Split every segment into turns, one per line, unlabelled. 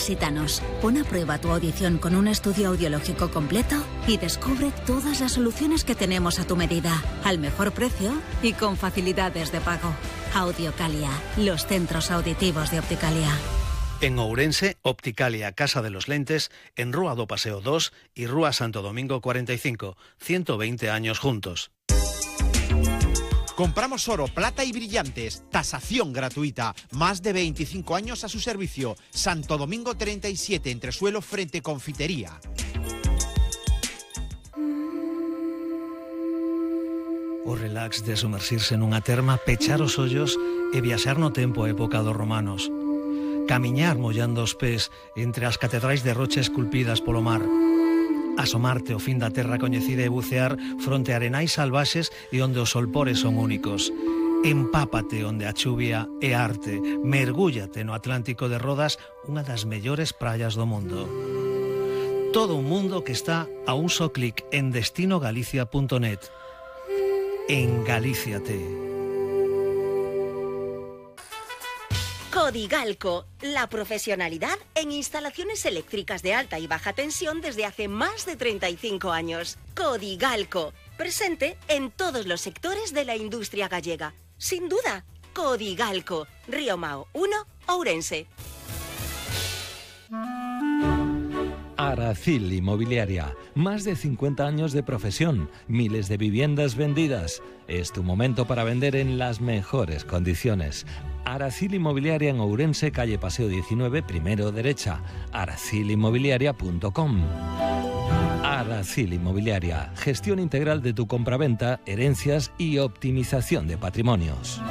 Visítanos, pon a prueba tu audición con un estudio audiológico completo y descubre todas las soluciones que tenemos a tu medida, al mejor precio y con facilidades de pago. Audiocalia, los centros auditivos de Opticalia.
En Ourense, Opticalia Casa de los Lentes, en Rúa do Paseo 2 y Rúa Santo Domingo 45, 120 años juntos.
Compramos oro, plata y brillantes, tasación gratuita, más de 25 años a su servicio. Santo Domingo 37, entresuelo frente Confitería.
O relax de sumersirse nunha terma, pechar os ollos e viaxar no tempo a época dos romanos. Camiñar mollando os pés entre as catedrais de rocha esculpidas polo mar. Asomarte ao fin da terra coñecida e bucear fronte a arenais salvaxes e onde os solpores son únicos. Empápate onde a chuvia é arte. Mergúllate no Atlántico de Rodas, unha das mellores praias do mundo. Todo un mundo que está a un só clic en destinogalicia.net. Engalíciate.
Codigalco, la profesionalidad en instalaciones eléctricas de alta y baja tensión desde hace más de 35 años. Codigalco, presente en todos los sectores de la industria gallega. Sin duda, Codigalco, Río Mao 1, Ourense.
Aracil Inmobiliaria, más de 50 años de profesión, miles de viviendas vendidas. Es tu momento para vender en las mejores condiciones. Aracil Inmobiliaria en Ourense, calle Paseo 19, primero derecha. aracilinmobiliaria.com. Aracil Inmobiliaria, gestión integral de tu compraventa, herencias y optimización de patrimonios.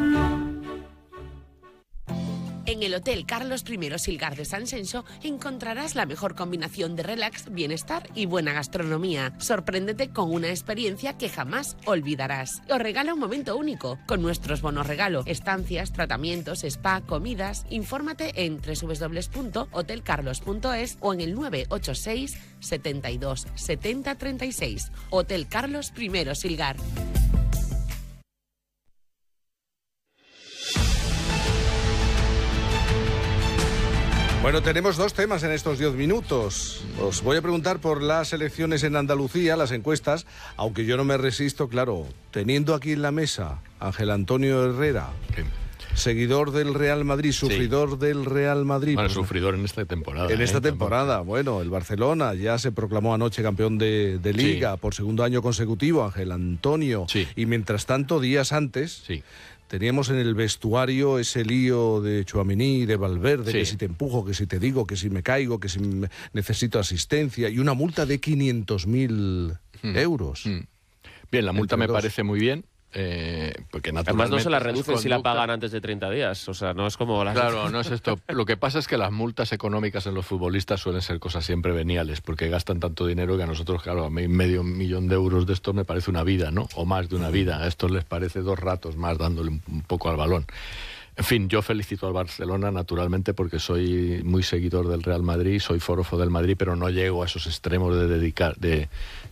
En el Hotel Carlos I Silgar de San Xenxo encontrarás la mejor combinación de relax, bienestar y buena gastronomía. Sorpréndete con una experiencia que jamás olvidarás. Os regala un momento único con nuestros bonos regalo, estancias, tratamientos, spa, comidas. Infórmate en www.hotelcarlos.es o en el 986 72 70 36. Hotel Carlos I Silgar.
Bueno, tenemos dos temas en estos 10 minutos. Os voy a preguntar por las elecciones en Andalucía, las encuestas, aunque yo no me resisto, claro, teniendo aquí en la mesa Ángel Antonio Herrera, seguidor del Real Madrid, sufridor del Real Madrid.
Bueno, sufridor en esta temporada.
En esta temporada, bueno, el Barcelona ya se proclamó anoche campeón de Liga por segundo año consecutivo, Ángel Antonio. Y mientras tanto, días antes... Teníamos en el vestuario ese lío de Tchouaméni, de Valverde, que si te empujo, que si te digo, que si me caigo, que si necesito asistencia, y una multa de 500.000 euros.
Bien, la multa me parece muy bien. Porque
además no se la reducen si la pagan antes de 30 días, o sea, no es como las...
Claro, no es esto. Lo que pasa es que las multas económicas en los futbolistas suelen ser cosas siempre veniales, porque gastan tanto dinero que a nosotros, claro, a mí medio millón de euros de esto me parece una vida, ¿no? O más de una vida. A estos les parece 2 ratos más dándole un poco al balón. En fin, yo felicito al Barcelona, naturalmente, porque soy muy seguidor del Real Madrid, soy forofo del Madrid, pero no llego a esos extremos de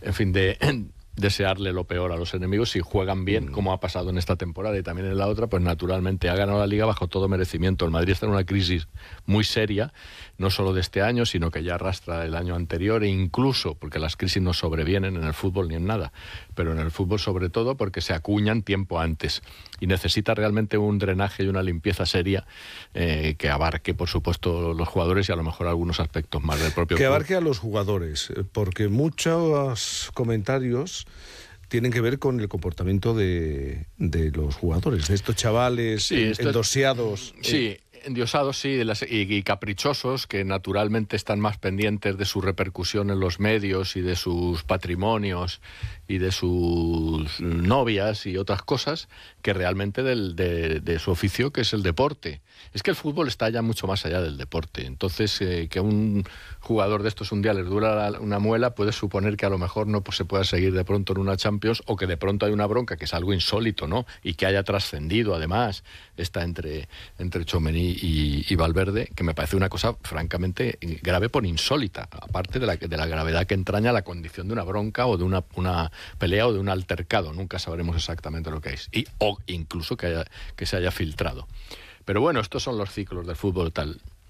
desearle lo peor a los enemigos. Si juegan bien, como ha pasado en esta temporada y también en la otra, pues naturalmente ha ganado la Liga bajo todo merecimiento. El Madrid está en una crisis muy seria, no solo de este año, sino que ya arrastra el año anterior, e incluso, porque las crisis no sobrevienen en el fútbol ni en nada, pero en el fútbol sobre todo porque se acuñan tiempo antes, y necesita realmente un drenaje y una limpieza seria que abarque, por supuesto, los jugadores y a lo mejor algunos aspectos más del propio
club. Que abarque
club.
A los jugadores, porque muchos comentarios tienen que ver con el comportamiento de los jugadores, de estos chavales endosiados.
Endiosados, y caprichosos, que naturalmente están más pendientes de su repercusión en los medios y de sus patrimonios y de sus novias y otras cosas, que realmente de su oficio, que es el deporte. Es que el fútbol está ya mucho más allá del deporte. Entonces, que un jugador de estos un día les dura una muela, puede suponer que a lo mejor no se pueda seguir de pronto en una Champions, o que de pronto hay una bronca, que es algo insólito, ¿no? Y que haya trascendido, además, está entre Tchouaméni y Valverde, que me parece una cosa francamente grave por insólita, aparte de la gravedad que entraña la condición de una bronca o de una pelea o de un altercado. Nunca sabremos exactamente lo que es, o incluso que se haya filtrado. Pero bueno, estos son los ciclos del fútbol tal.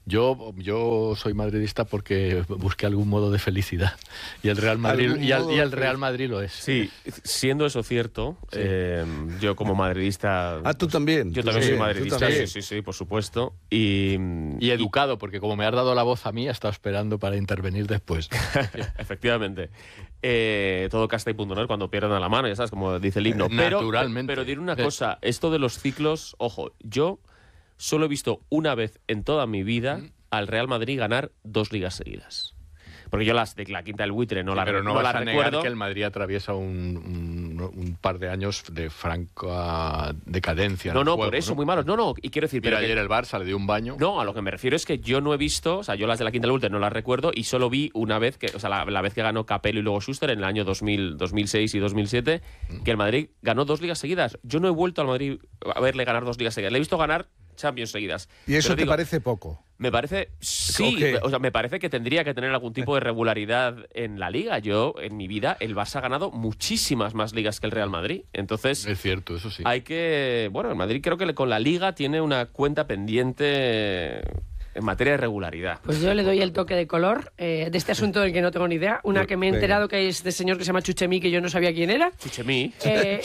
Yo soy madridista porque busqué algún modo de felicidad y el Real Madrid Real Madrid lo es.
Sí, siendo eso cierto, sí. Yo como madridista...
¿tú también?
Yo también soy madridista, sí, por supuesto. Y
educado, porque como me has dado la voz a mí, he estado esperando para intervenir después.
Efectivamente. Todo casta y punto, ¿no? Cuando pierden a la mano, ya sabes, como dice el himno.
Naturalmente.
Pero diré una cosa, esto de los ciclos, ojo, yo solo he visto una vez en toda mi vida al Real Madrid ganar 2 ligas seguidas. Porque yo las de la quinta del buitre no la recuerdo.
Pero no vas a negar que el Madrid atraviesa un par de años de franca decadencia.
No, por eso, muy malos. No, y quiero decir...
Pero ayer el Barça le dio un baño.
No, a lo que me refiero es que yo no he visto, o sea, yo las de la quinta del buitre no las recuerdo y solo vi una vez, la vez que ganó Capello y luego Schuster en el año 2006 y 2007, que el Madrid ganó 2 ligas seguidas. Yo no he vuelto al Madrid a verle ganar 2 ligas seguidas. Le he visto ganar Champions seguidas.
¿Y eso te parece poco?
Me parece, sí, o sea, me parece que tendría que tener algún tipo de regularidad en la Liga. Yo, en mi vida, el Barça ha ganado muchísimas más ligas que el Real Madrid. Entonces,
es cierto, eso sí.
Hay que, el Madrid creo que con la Liga tiene una cuenta pendiente en materia de regularidad.
Pues yo le doy el toque de color de este asunto del que no tengo ni idea. Una que me he enterado que es de señor que se llama Tchouaméni, que yo no sabía quién era.
Tchouaméni.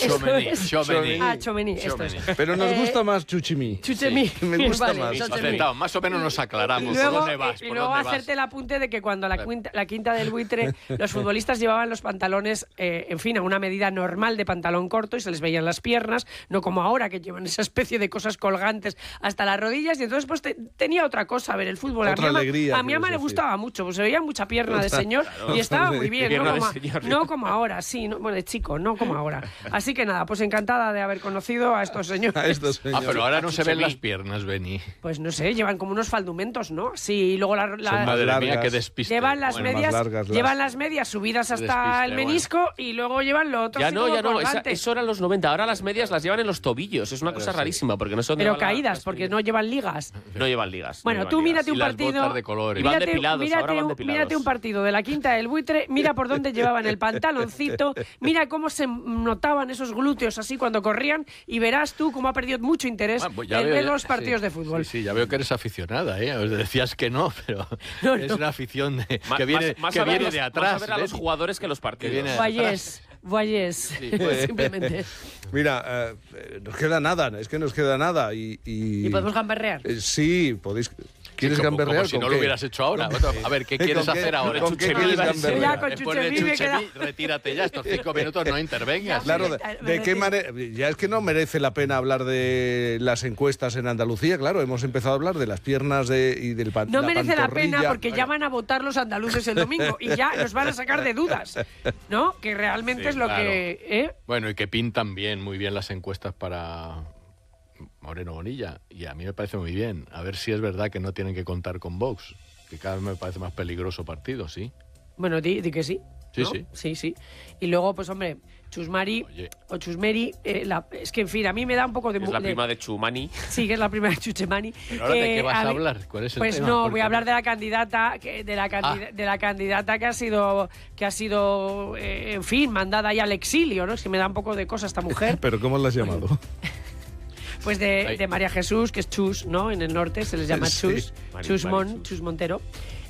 Tchouaméni, esto es.
Pero nos gusta más Tchouaméni.
Tchouaméni.
Sí, me gusta más.
Aceptado, más o menos nos aclaramos.
Luego,
¿por dónde vas?
Y luego hacerte el apunte de que cuando la quinta del buitre, los futbolistas llevaban los pantalones, en fin, a una medida normal de pantalón corto y se les veían las piernas, no como ahora que llevan esa especie de cosas colgantes hasta las rodillas. Y entonces pues tenía otra cosa a ver el fútbol. A mi ama le gustaba mucho, pues se veía mucha pierna de señor y estaba muy bien, no como ahora, sí, de chico, no como ahora. Así que nada, pues encantada de haber conocido a estos señores.
Pero ahora no se ven las piernas, Beni.
Pues no sé, llevan como unos faldumentos, ¿no? Sí, y luego
madre mía, qué despiste.
Llevan las medias subidas hasta el menisco y luego llevan lo otro.
Ya no, eso eran los 90, ahora las medias las llevan en los tobillos, es una cosa rarísima, porque no son...
Pero caídas, porque no llevan ligas.
No llevan ligas.
Bueno, tú mírate un partido.
Mírate
un partido de la quinta del buitre, mira por dónde llevaban el pantaloncito, mira cómo se notaban esos glúteos así cuando corrían y verás tú cómo ha perdido mucho interés en los partidos de fútbol.
Sí, ya veo que eres aficionada, ¿eh? Os decías que no, pero es una afición que viene de atrás.
Más a ver a los jugadores que los partidos.
Vayes, simplemente.
Mira, nos queda nada, es que nos queda nada
¿Y podemos gamberrear?
Sí, podéis... ¿Quieres gamberrear?
Como si no lo hubieras hecho ahora. A ver, ¿qué quieres hacer ahora?
¿Con qué quieres gamberrear?
Con Tchouaméni
retírate ya, estos 5 minutos no intervengas.
Claro, ¿de qué manera? Ya es que no merece la pena hablar de las encuestas en Andalucía, claro, hemos empezado a hablar de las piernas y del
No merece la pena porque ya van a votar los andaluces el domingo y ya nos van a sacar de dudas, ¿no? Que realmente es lo que...
Bueno, y que pintan muy bien las encuestas para Moreno Bonilla, y a mí me parece muy bien. A ver si es verdad que no tienen que contar con Vox, que cada vez me parece más peligroso partido, ¿sí?
Bueno, di que sí.
Sí,
¿no? Sí. Y luego, pues hombre, Chusmari o Chusmeri, es que en fin, a mí me da un poco de...
Es la prima de Chumani.
Sí, que es la prima de Chuchemani.
¿Pero ahora de qué vas a hablar? ¿Cuál es el tema?
Pues no, voy a hablar de la candidata, de la candidata que ha sido, en fin, mandada ya al exilio, ¿no? Es que me da un poco de cosa esta mujer.
¿Pero cómo la has llamado?
Pues de María Jesús, que es Chus, ¿no? En el norte se les llama Chus, Chus Montero.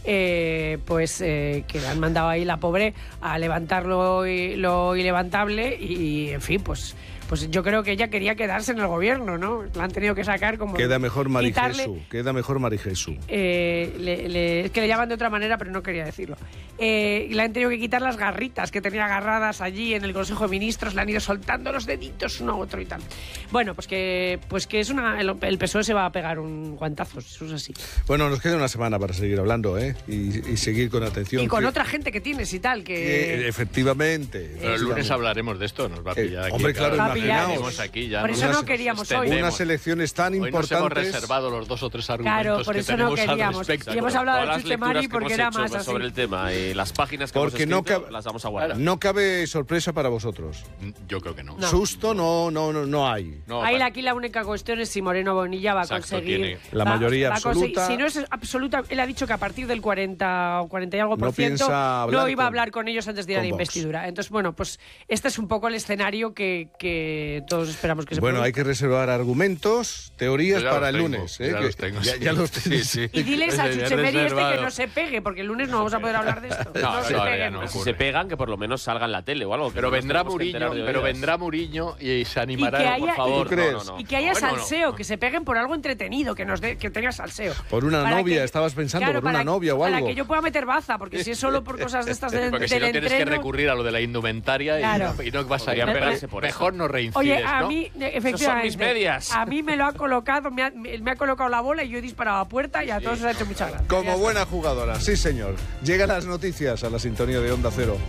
Que le han mandado ahí la pobre a levantar lo ilevantable y en fin, pues yo creo que ella quería quedarse en el gobierno, ¿no? La han tenido que sacar como...
Queda mejor Mari Jesús.
Es que le llaman de otra manera, pero no quería decirlo. Le han tenido que quitar las garritas que tenía agarradas allí en el Consejo de Ministros, le han ido soltando los deditos uno a otro y tal. Bueno, pues que es el PSOE se va a pegar un guantazo, eso es así.
Bueno, nos queda una semana para seguir hablando, ¿eh? Y seguir con atención.
Y con otra gente que tienes y tal, que...
Efectivamente.
Pero el lunes hablaremos de esto, nos va a pillar aquí.
Hombre, claro,
aquí ya
por eso no queríamos hoy.
Unas elecciones tan importantes.
Hoy nos hemos reservado los 2 o 3 argumentos.
Claro, por eso no queríamos. Y hemos hablado de Chuchemani porque era más así.
Sobre el tema y las páginas que hemos escrito, las vamos a guardar.
No cabe sorpresa para vosotros.
Yo creo que no.
Susto no hay.
Aquí la única cuestión es si Moreno Bonilla va a conseguir
la mayoría absoluta.
Si no es absoluta, él ha dicho que a partir del 40 o 40 y algo por ciento no iba a hablar con ellos antes de ir a la investidura. Entonces, bueno, pues este es un poco el escenario que todos esperamos que se
Bueno,
produzca.
hay que reservar argumentos, teorías para el lunes.
Ya los tengo.
Ya los tenéis.
Sí.
Y diles a Chuchemeri
reservado.
que no se pegue, porque el lunes no vamos a poder hablar de esto.
No,
se peguen.
no, si se pegan, que por lo menos salga en la tele o algo.
Pero vendrá Mourinho y se animará,
Y que haya-
por favor.
¿Tú crees?
Y que haya
Bueno,
salseo, que se peguen por algo entretenido, que tenga salseo.
Por una
Para
novia,
que-
estabas pensando,
claro,
por una novia o
Para
algo.
que yo pueda meter baza, porque si es solo por cosas de estas del
Porque si no tienes que
entreno...
recurrir a lo de la indumentaria
Claro.
y no vas a ir.
Podrían pegarse por
Mejor no reincides,
Oye, a
¿no?
mí, efectivamente,
son mis medias.
a mí me lo ha colocado, me ha colocado la bola y yo he disparado a puerta y a todos os ha hecho mucha gracia. Ya
Como
está.
buena jugadora, sí señor. Llegan las noticias a la sintonía de Onda Cero.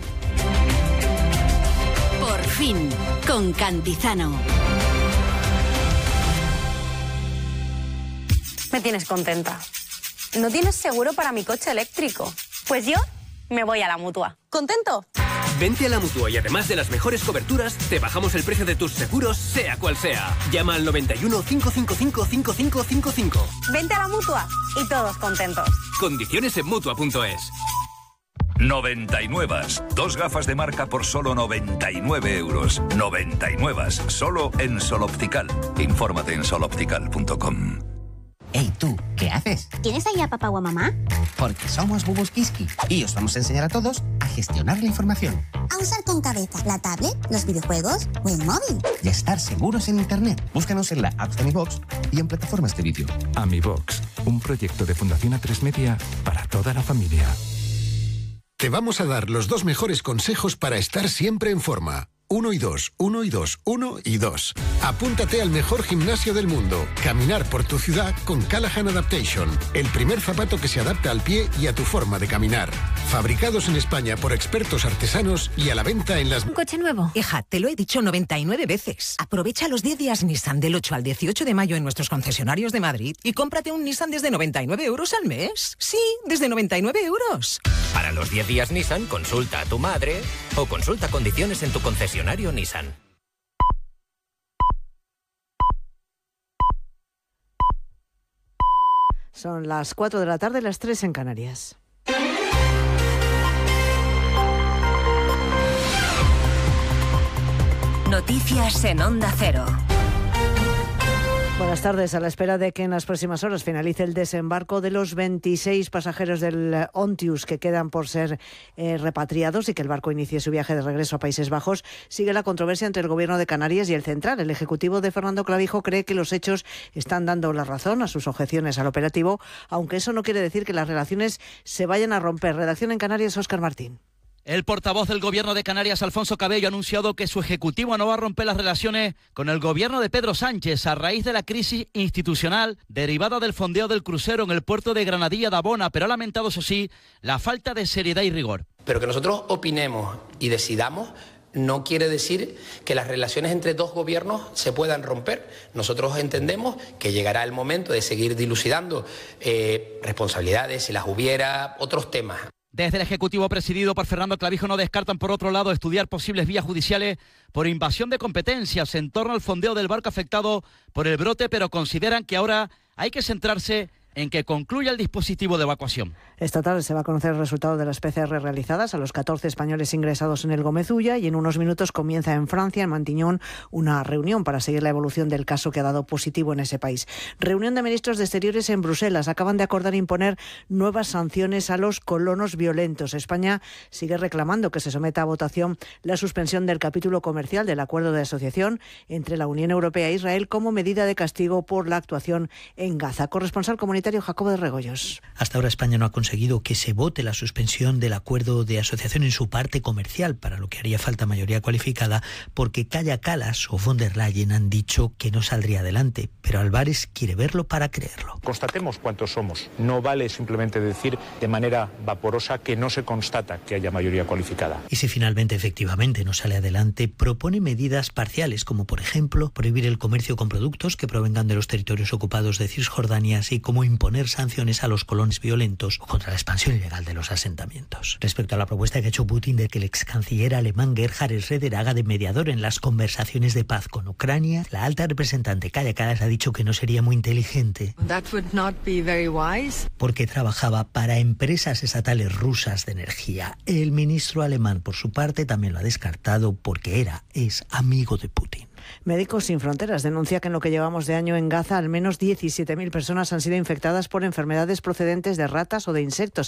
Por fin, con Cantizano.
Me tienes contenta. ¿No tienes seguro para mi coche eléctrico? Pues yo me voy a la Mutua. ¿Contento?
Vente a la Mutua y además de las mejores coberturas, te bajamos el precio de tus seguros, sea cual sea. Llama al 91 555 5555.
Vente a la Mutua y todos contentos.
Condiciones en Mutua.es.
99. 2 gafas de marca por solo 99 euros. 99. Solo en Sol Optical. Infórmate en soloptical.com.
Ey, tú, ¿qué haces?
¿Tienes ahí a papá o a mamá?
Porque somos Bubus Kiski y os vamos a enseñar a todos a gestionar la información
A usar con cabeza la tablet, los videojuegos o el móvil.
y a estar seguros en Internet. Búscanos en la App de AmiBox y en plataformas de vídeo.
AmiBox, un proyecto de Fundación A3 Media para toda la familia.
Te vamos a dar los 2 mejores consejos para estar siempre en forma. 1 y 2, 1 y 2, 1 y 2. Apúntate al mejor gimnasio del mundo. Caminar por tu ciudad con Callahan Adaptation. El primer zapato que se adapta al pie y a tu forma de caminar. Fabricados en España por expertos artesanos y a la venta en las...
¿Un coche nuevo? Hija, te lo he dicho 99 veces. Aprovecha los 10 días Nissan del 8 al 18 de mayo en nuestros concesionarios de Madrid y cómprate un Nissan desde 99 euros al mes. Sí, desde 99 euros.
Para los 10 días Nissan, consulta a tu madre o consulta condiciones en tu concesionario Nissan.
Son las 4 de la tarde, las 3 en Canarias.
Noticias en Onda Cero.
Buenas tardes. A la espera de que en las próximas horas finalice el desembarco de los 26 pasajeros del Ontius que quedan por ser repatriados y que el barco inicie su viaje de regreso a Países Bajos, sigue la controversia entre el Gobierno de Canarias y el Central. El Ejecutivo de Fernando Clavijo cree que los hechos están dando la razón a sus objeciones al operativo, aunque eso no quiere decir que las relaciones se vayan a romper. Redacción en Canarias, Óscar Martín.
El portavoz del Gobierno de Canarias, Alfonso Cabello, ha anunciado que su ejecutivo no va a romper las relaciones con el Gobierno de Pedro Sánchez a raíz de la crisis institucional derivada del fondeo del crucero en el puerto de Granadilla de Abona, pero ha lamentado, eso sí, la falta de seriedad y rigor.
Pero que nosotros opinemos y decidamos no quiere decir que las relaciones entre dos gobiernos se puedan romper. Nosotros entendemos que llegará el momento de seguir dilucidando responsabilidades, si las hubiera, otros temas.
Desde el Ejecutivo presidido por Fernando Clavijo no descartan, por otro lado, estudiar posibles vías judiciales por invasión de competencias en torno al fondeo del barco afectado por el brote, pero consideran que ahora hay que centrarse en que concluya el dispositivo de evacuación.
Esta tarde se va a conocer el resultado de las PCR realizadas a los 14 españoles ingresados en el Gómez Ulla y en unos minutos comienza en Francia, en Mantiñón, una reunión para seguir la evolución del caso que ha dado positivo en ese país. Reunión de ministros de Exteriores en Bruselas. Acaban de acordar imponer nuevas sanciones a los colonos violentos. España sigue reclamando que se someta a votación la suspensión del capítulo comercial del acuerdo de asociación entre la Unión Europea e Israel como medida de castigo por la actuación en Gaza. Corresponsal comunitario Jacobo de Regoyos.
Hasta ahora España no ha conseguido que se vote la suspensión del acuerdo de asociación en su parte comercial, para lo que haría falta mayoría cualificada, porque Kaja Kallas o von der Leyen han dicho que no saldría adelante, pero Álvarez quiere verlo para creerlo.
Constatemos cuántos somos. No vale simplemente decir de manera vaporosa que no se constata que haya mayoría cualificada.
Y si finalmente efectivamente no sale adelante, propone medidas parciales, como por ejemplo prohibir el comercio con productos que provengan de los territorios ocupados de Cisjordania, así como imponer sanciones a los colonos violentos o contra la expansión ilegal de los asentamientos. Respecto a la propuesta que ha hecho Putin de que el ex canciller alemán Gerhard Schröder haga de mediador en las conversaciones de paz con Ucrania, la alta representante Kaja Kallas ha dicho que no sería muy inteligente porque trabajaba para empresas estatales rusas de energía. El ministro alemán, por su parte, también lo ha descartado porque es amigo de Putin.
Médicos Sin Fronteras denuncia que en lo que llevamos de año en Gaza al menos 17.000 personas han sido infectadas por enfermedades procedentes de ratas o de insectos.